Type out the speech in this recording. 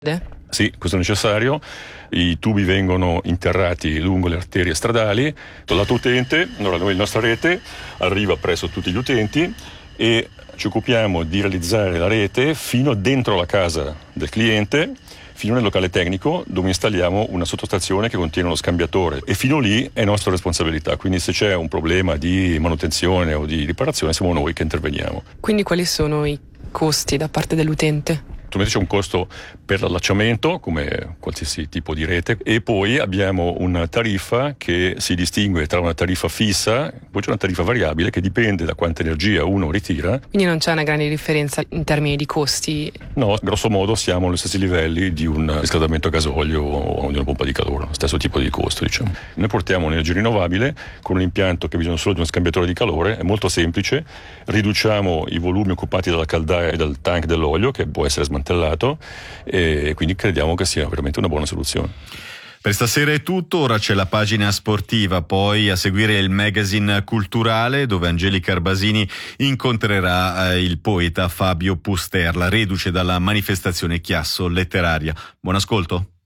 Sì, questo è necessario. I tubi vengono interrati lungo le arterie stradali. Dal lato utente, allora la nostra rete arriva presso tutti gli utenti e ci occupiamo di realizzare la rete fino dentro la casa del cliente, fino nel locale tecnico dove installiamo una sottostazione che contiene uno scambiatore, e fino lì è nostra responsabilità, quindi se c'è un problema di manutenzione o di riparazione siamo noi che interveniamo. Quindi quali sono i costi da parte dell'utente? C'è un costo per l'allacciamento, come qualsiasi tipo di rete, e poi abbiamo una tariffa che si distingue tra una tariffa fissa, poi c'è una tariffa variabile che dipende da quanta energia uno ritira. Quindi non c'è una grande differenza in termini di costi? No, grosso modo siamo agli stessi livelli di un riscaldamento a gasolio o di una pompa di calore, lo stesso tipo di costo, diciamo. Noi portiamo un'energia rinnovabile con un impianto che ha bisogno solo di uno scambiatore di calore, è molto semplice, riduciamo i volumi occupati dalla caldaia e dal tank dell'olio, che può essere smantellato, e quindi crediamo che sia veramente una buona soluzione. Per stasera è tutto, ora c'è la pagina sportiva, poi a seguire il magazine culturale dove Angelica Arbasini incontrerà il poeta Fabio Pusterla, reduce dalla manifestazione Chiasso Letteraria. Buon ascolto.